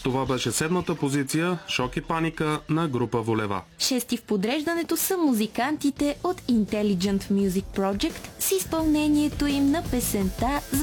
Това беше седмата позиция "Шок и паника" на група Волева. Шести в подреждането са музикантите от Intelligent Music Project с изпълнението им на песента